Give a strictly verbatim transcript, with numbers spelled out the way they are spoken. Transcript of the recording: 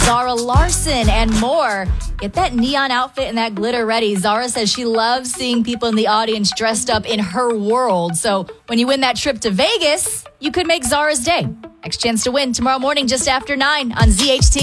Zara Larson, and more. Get that neon outfit and that glitter ready. Zara says she loves seeing people in the audience dressed up in her world. So when you win that trip to Vegas, you could make Zara's day. Next chance to win tomorrow morning just after nine on Z H T.